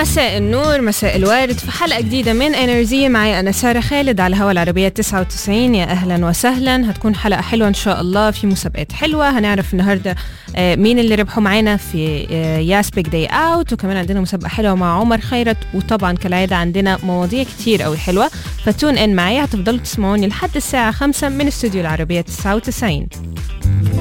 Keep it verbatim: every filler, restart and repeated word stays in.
مساء النور، مساء الوارد في حلقة جديدة من انرجي. معي أنا سارة خالد على هوا العربية تسعة وتسعين. يا أهلا وسهلا. هتكون حلقة حلوة إن شاء الله، في مسابقات حلوة. هنعرف النهاردة مين اللي ربحوا معنا في ياس بيج داي اوت، وكمان عندنا مسابقة حلوة مع عمر خيرت، وطبعا كالعادة عندنا مواضيع كتير قوي حلوة. فتون ان معي، هتفضلوا تسمعوني لحد الساعة خمسة من استوديو العربية تسعة وتسعين.